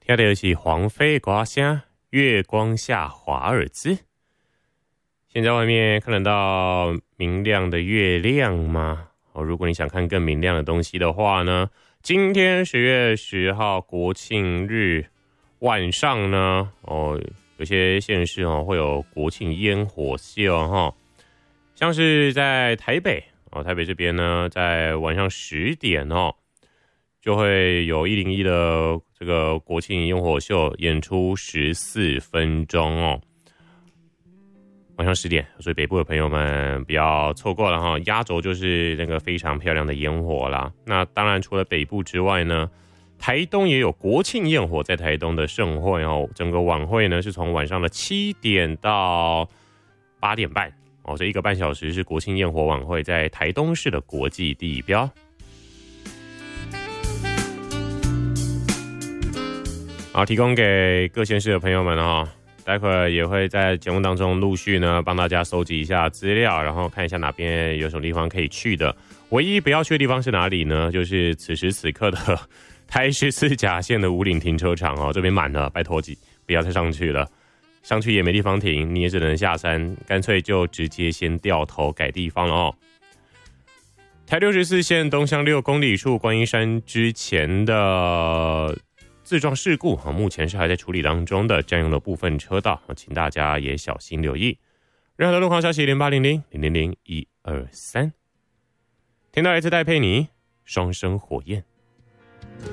听到的是黄飞歌声，月光下华尔兹。现在外面看得到明亮的月亮吗？如果你想看更明亮的东西的话呢，今天10月10号国庆日晚上呢，有些县市会有国庆烟火秀像是在台北台北这边呢，在晚上10点就会有101的这个国庆烟火秀演出14分钟晚上10点，所以北部的朋友们不要错过了压轴就是那个非常漂亮的烟火啦。那当然除了北部之外呢，台东也有国庆焰火在台东的盛会整个晚会呢是从晚上的7点到8点半这1个半小时是国庆焰火晚会，在台东市的国际地标。好，提供给各县市的朋友们待会儿也会在节目当中陆续呢帮大家收集一下资料，然后看一下哪边有什么地方可以去的。唯一不要去的地方是哪里呢？就是此时此刻的台14甲线的武岭停车场这边满了，拜托不要再上去了，上去也没地方停，你也只能下山，干脆就直接先掉头改地方了台64线东向6公里处观音山之前的自撞事故目前是还在处理当中的，占用了部分车道，请大家也小心留意。任何的路况消息0800-000-123，听到来自戴佩妮双生火焰。